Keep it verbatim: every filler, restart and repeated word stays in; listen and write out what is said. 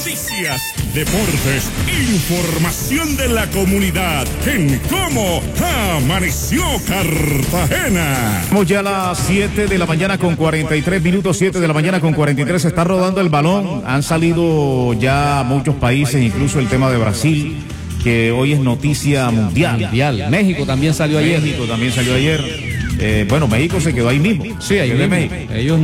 Noticias, deportes, información de la comunidad en Cómo Amaneció Cartagena. Estamos ya a las siete de la mañana con cuarenta y tres minutos, siete de la mañana con cuarenta y tres, se está rodando el balón, han salido ya muchos países, incluso el tema de Brasil, que hoy es noticia mundial. mundial. México también salió ayer. México también salió ayer. Eh, bueno, México se quedó ahí mismo. Sí, ahí mismo. México. Ellos